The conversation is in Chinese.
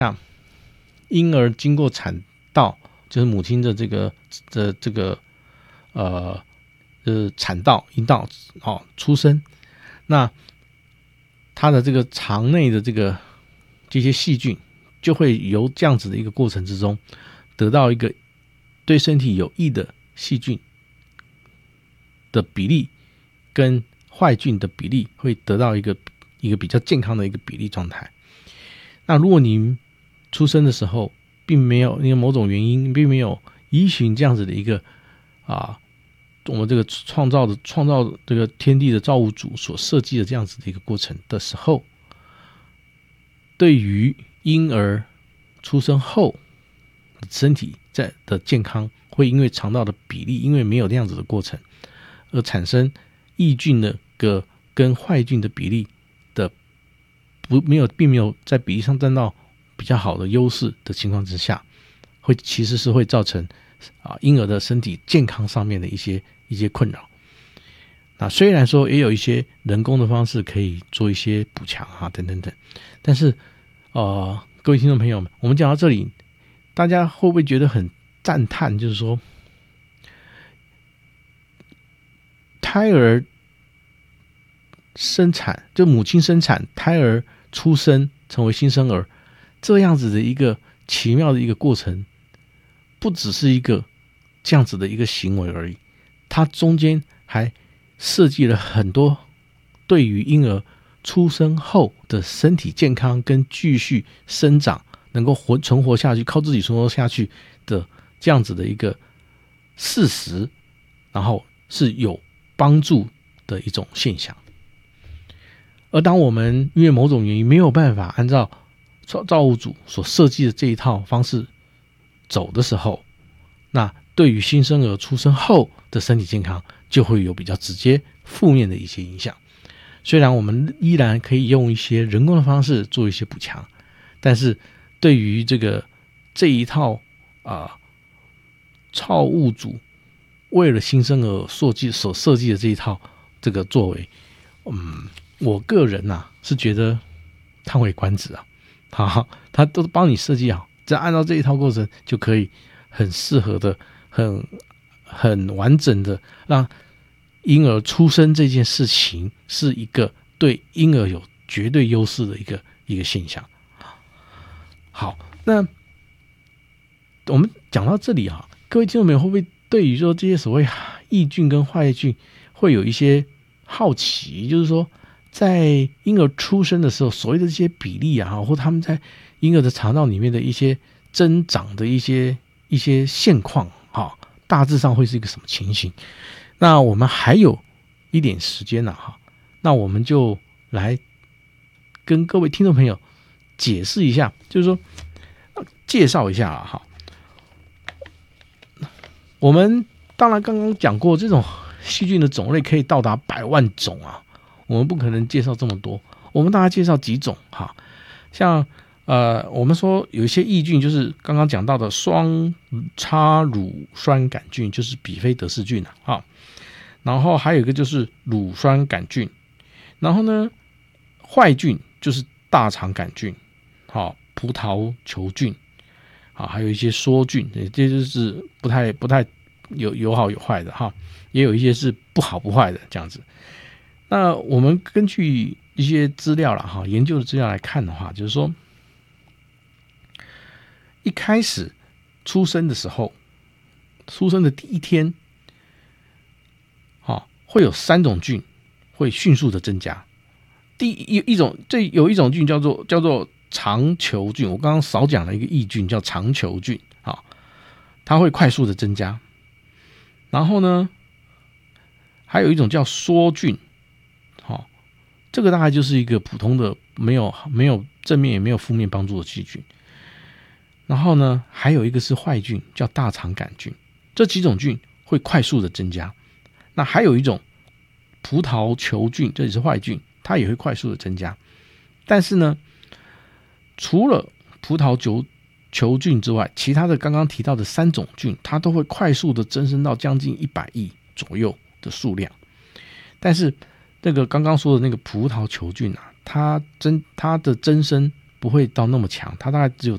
婴儿经过产道，就是母亲的这个产道阴道出生，那它的这个肠内的这些细菌就会由这样子的一个过程之中得到一个对身体有益的细菌的比例跟坏菌的比例会得到一个比较健康的一个比例状态。那如果您出生的时候并没有因为某种原因并没有依循这样子的一个我们这个创造这个天地的造物主所设计的这样子的一个过程的时候，对于婴儿出生后身体的健康会因为肠道的比例因为没有这样子的过程而产生益菌的跟坏菌的比例的并没有在比例上占到比较好的优势的情况之下，其实是会造成婴儿的身体健康上面的一些困扰。那虽然说也有一些人工的方式可以做一些补强等等等，但是各位听众朋友们，我们讲到这里，大家会不会觉得很赞叹？就是说，胎儿生产，就母亲生产，胎儿出生成为新生儿，这样子的一个奇妙的一个过程，不只是一个这样子的一个行为而已，它中间还设计了很多对于婴儿出生后的身体健康跟继续生长能够存活下去，靠自己存活下去的这样子的一个事实，然后是有帮助的一种现象。而当我们因为某种原因没有办法按照造物主所设计的这一套方式走的时候，那对于新生儿出生后的身体健康就会有比较直接负面的一些影响。虽然我们依然可以用一些人工的方式做一些补强，但是对于这一套造物主为了新生儿所设计的这一套这个作为，我个人是觉得叹为观止他都帮你设计好，只要按照这一套过程就可以很适合的很完整的让婴儿出生这件事情是一个对婴儿有绝对优势的一个现象。好，那我们讲到这里各位听众朋友会不会对于说这些所谓益菌跟坏菌会有一些好奇？就是说在婴儿出生的时候所谓的这些比例或他们在婴儿的肠道里面的一些增长的一些现况大致上会是一个什么情形？那我们还有一点时间那我们就来跟各位听众朋友解释一下，就是说介绍一下我们当然刚刚讲过，这种细菌的种类可以到达100万种我们不可能介绍这么多，我们大概介绍几种像我们说有一些益菌，就是刚刚讲到的双叉乳酸杆菌，就是比菲德氏菌然后还有一个就是乳酸杆菌，然后呢坏菌就是大肠杆菌葡萄球菌还有一些梭菌，这就是不太有好有坏的也有一些是不好不坏的这样子。那我们根据一些资料研究的资料来看的话，就是说一开始出生的时候，出生的第一天会有3种菌会迅速的增加。有一种菌叫做肠球菌，我刚刚少讲了一个益菌叫肠球菌它会快速的增加。然后呢还有一种叫梭菌这个大概就是一个普通的没有正面也没有负面帮助的细菌。然后呢还有一个是坏菌叫大肠杆菌，这几种菌会快速的增加。那还有一种葡萄球菌，这也是坏菌，它也会快速的增加。但是呢除了葡萄球菌之外，其他的刚刚提到的3种菌它都会快速的增生到将近100亿左右的数量。但是那个刚刚说的那个葡萄球菌它的增生不会到那么强，它大概只有